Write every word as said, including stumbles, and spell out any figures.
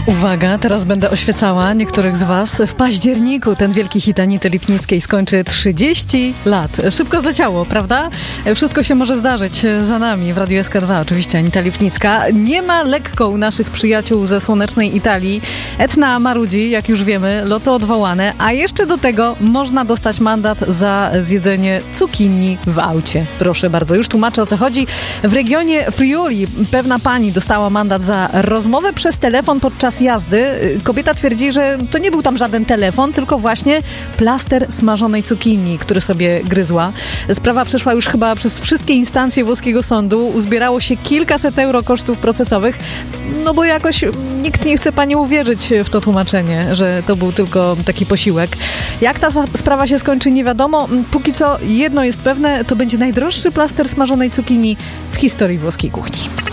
Uwaga, teraz będę oświecała niektórych z Was. W październiku ten wielki hit Anity Lipnickiej skończy trzydzieści lat. Szybko zleciało, prawda? Wszystko się może zdarzyć za nami. W Radiu S K dwa oczywiście Anita Lipnicka. Nie ma lekko u naszych przyjaciół ze słonecznej Italii. Etna marudzi, jak już wiemy, loty odwołane, a jeszcze do tego można dostać mandat za zjedzenie cukinii w aucie. Proszę bardzo, już tłumaczę, o co chodzi. W regionie Friuli pewna pani dostała mandat za rozmowę przez telefon podczas jazdy. Kobieta twierdzi, że to nie był tam żaden telefon, tylko właśnie plaster smażonej cukinii, który sobie gryzła. Sprawa przeszła już chyba przez wszystkie instancje włoskiego sądu. Uzbierało się kilkaset euro kosztów procesowych, no bo jakoś nikt nie chce pani uwierzyć w to tłumaczenie, że to był tylko taki posiłek. Jak ta sprawa się skończy, nie wiadomo. Póki co jedno jest pewne, to będzie najdroższy plaster smażonej cukinii w historii włoskiej kuchni.